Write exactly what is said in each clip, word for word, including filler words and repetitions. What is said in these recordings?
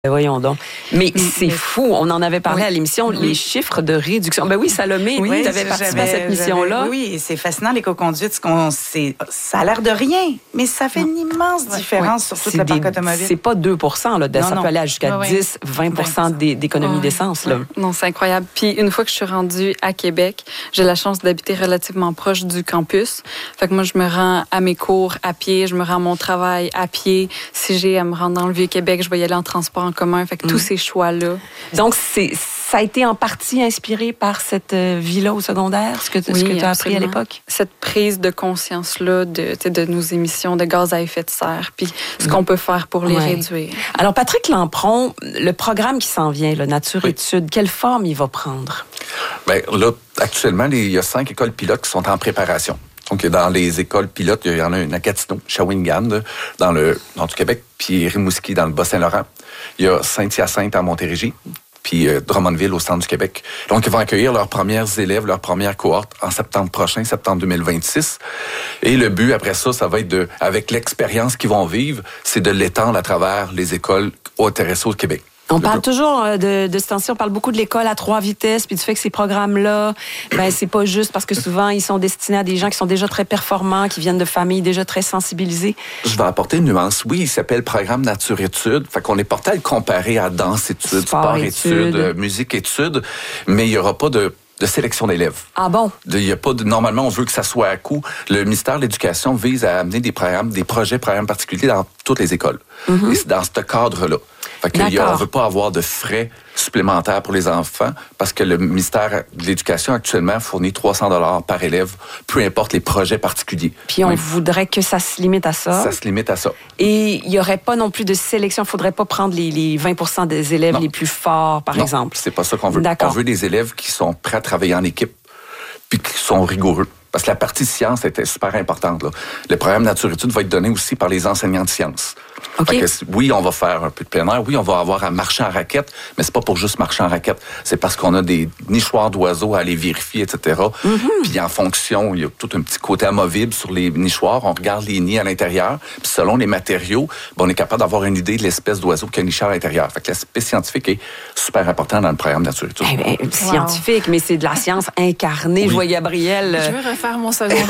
Voyons donc. Mais c'est fou. On en avait parlé oui. à l'émission, oui. les chiffres de réduction. Ben oui, Salomé, oui, tu avais participé à cette mission-là. Oui, oui, c'est fascinant, l'éco-conduite. qu'on, c'est, ça a l'air de rien, mais ça fait une immense différence oui. sur tout le parc automobile. C'est pas deux pour cent. Là, de, non, ça non. peut aller jusqu'à oui. dix, vingt pour cent d'économie oui. d'essence. Là. Non, c'est incroyable. Puis une fois que je suis rendue à Québec, j'ai la chance d'habiter relativement proche du campus. Fait que moi, je me rends à mes cours à pied, je me rends à mon travail à pied. Si j'ai à me rendre dans le Vieux-Québec, je vais y aller en transport en commun. Fait que mmh. tous ces choix-là. Donc, c'est, ça a été en partie inspiré par cette vie-là au secondaire, ce que, oui, ce que tu as appris à l'époque? Cette prise de conscience-là de, de nos émissions de gaz à effet de serre, puis ce qu'on peut faire pour les ouais. réduire. Alors, Patrick Lampron, le programme qui s'en vient, le Nature oui. Études, quelle forme il va prendre? Bien, là, actuellement, il y a cinq écoles pilotes qui sont en préparation. Donc, dans les écoles pilotes, il y en a une à Gatineau, Shawinigan, dans le nord du Québec, puis Rimouski, dans le Bas-Saint-Laurent. Il y a Saint-Hyacinthe à Montérégie, puis euh, Drummondville au centre du Québec. Donc, ils vont accueillir leurs premiers élèves, leurs premières cohortes en septembre prochain, septembre deux mille vingt-six. Et le but, après ça, ça va être de, avec l'expérience qu'ils vont vivre, c'est de l'étendre à travers les écoles intéressées au Québec. On parle toujours de, de ce temps-ci, on parle beaucoup de l'école à trois vitesses, puis du fait que ces programmes-là, ben c'est pas juste parce que souvent, ils sont destinés à des gens qui sont déjà très performants, qui viennent de familles déjà très sensibilisées. Je vais apporter une nuance. Oui, il s'appelle Programme Nature Études. Fait qu'on est porté à le comparer à Danse Études, Sport, sport Études, études, Musique Études, mais il y aura pas de de sélection d'élèves. Ah bon? Il y a pas de, normalement, on veut que ça soit à coup. Le ministère de l'Éducation vise à amener des programmes, des projets, programmes particuliers dans toutes les écoles. Mm-hmm. Et c'est dans ce cadre-là. Fait qu'on ne veut pas avoir de frais supplémentaires pour les enfants parce que le ministère de l'Éducation actuellement fournit trois cents dollars par élève, peu importe les projets particuliers. Puis on oui. voudrait que ça se limite à ça. Ça se limite à ça. Et il n'y aurait pas non plus de sélection. Il ne faudrait pas prendre les, les vingt pour cent des élèves non. les plus forts, par non, exemple. C'est pas ça qu'on veut. D'accord. On veut des élèves qui sont prêts à travailler en équipe puis qui sont rigoureux. Parce que la partie science était super importante. Là. Le programme Nature Études va être donné aussi par les enseignants de sciences. Okay. Que, oui, on va faire un peu de plein air. Oui, on va avoir à marcher en raquette, mais c'est pas pour juste marcher en raquette. C'est parce qu'on a des nichoirs d'oiseaux à aller vérifier, et cetera. Mm-hmm. Puis en fonction, il y a tout un petit côté amovible sur les nichoirs. On regarde les nids à l'intérieur. Puis selon les matériaux, ben, on est capable d'avoir une idée de l'espèce d'oiseau qui a niché à l'intérieur. Fait que l'aspect scientifique est super important dans le programme Nature Études. Eh bien, wow. Scientifique, mais c'est de la science incarnée. Oui. Je vois Gabriel. Je veux refaire mon secondaire.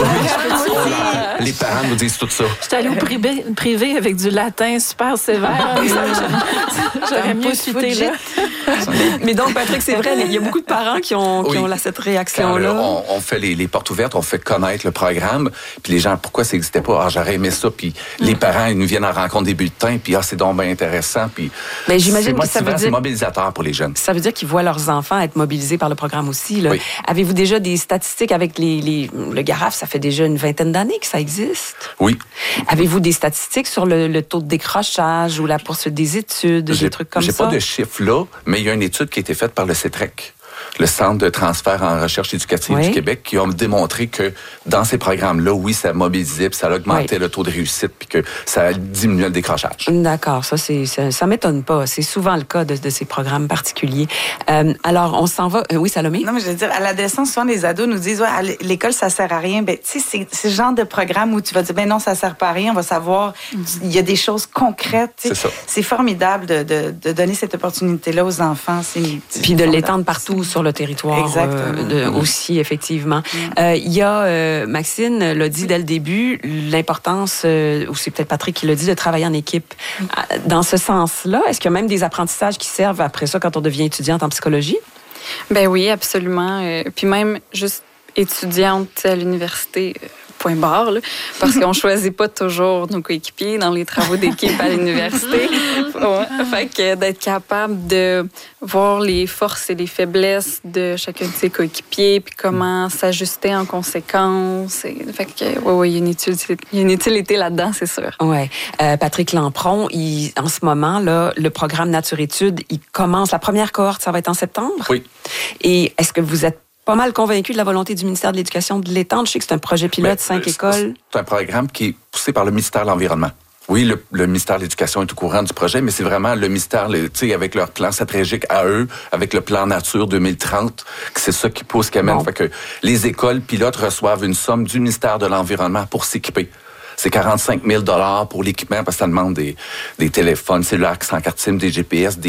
Les parents nous disent tout ça. J'étais allée au privé, privé avec du latin super sévère. J'aurais mieux cité là. Mais donc, Patrick, c'est vrai, il y a beaucoup de parents qui ont, qui oui. ont là, cette réaction-là. Quand, on, on fait les, les portes ouvertes, on fait connaître le programme, puis les gens, pourquoi ça n'existait pas? Ah, j'aurais aimé ça, puis mm. les parents, ils nous viennent en rencontre des bulletins, puis ah, c'est donc bien intéressant, puis mais j'imagine c'est que ça veut dire, c'est mobilisateur pour les jeunes. Ça veut dire qu'ils voient leurs enfants être mobilisés par le programme aussi. Là. Oui. Avez-vous déjà des statistiques avec les, les, le GARAF? Ça fait déjà une vingtaine d'années que ça existe. Oui. Avez-vous des statistiques sur le, le taux de décrochage ou la poursuite des études, j'ai, des trucs comme j'ai ça? J'ai pas de chiffres là, mais il y a une étude qui a été faite par le C E T R E C, le Centre de transfert en recherche éducative oui. du Québec, qui a démontré que dans ces programmes-là, oui, ça mobilisait, puis ça augmentait oui. le taux de réussite, puis que ça diminuait le décrochage. D'accord, ça, c'est, ça, ça m'étonne pas. C'est souvent le cas de, de ces programmes particuliers. Euh, alors, on s'en va... Euh, oui, Salomé? Non, mais je veux dire, à l'adolescence, souvent, les ados nous disent, ouais, à l'école, ça sert à rien. Ben, tu sais, c'est, c'est ce genre de programme où tu vas dire, ben non, ça sert pas à rien, on va savoir, il y a des choses concrètes. C'est ça. C'est formidable de, de, de donner cette opportunité-là aux enfants. C'est, c'est puis de l'étendre partout sur le territoire euh, de, mmh. aussi, effectivement. Il mmh. euh, y a, euh, Maxine l'a dit dès le début, l'importance, euh, ou c'est peut-être Patrick qui l'a dit, de travailler en équipe. Mmh. Dans ce sens-là, est-ce qu'il y a même des apprentissages qui servent après ça quand on devient étudiante en psychologie? Ben oui, absolument. Euh, puis même juste étudiante à l'université... point barre, là, parce qu'on choisit pas toujours nos coéquipiers dans les travaux d'équipe à l'université. Ouais, fait que d'être capable de voir les forces et les faiblesses de chacun de ses coéquipiers, puis comment s'ajuster en conséquence. Et, fait que, ouais, ouais, il y a une utilité, il y a une utilité là-dedans, c'est sûr. Ouais. Euh, Patrick Lampron, il, en ce moment, là, le programme Nature Études, il commence, la première cohorte, ça va être en septembre? Oui. Et est-ce que vous êtes pas mal convaincu de la volonté du ministère de l'Éducation de l'étendre? Je sais que c'est un projet pilote, ben, cinq c'est, écoles. C'est un programme qui est poussé par le ministère de l'Environnement. Oui, le, le ministère de l'Éducation est au courant du projet, mais c'est vraiment le ministère, tu sais, avec leur plan stratégique à eux, avec le plan Nature deux mille trente, que c'est ça qui pousse, qui amène. Bon. Fait que les écoles pilotes reçoivent une somme du ministère de l'Environnement pour s'équiper. c'est quarante-cinq mille dollars pour l'équipement parce que ça demande des, des téléphones cellulaires sans carte SIM, des G P S, des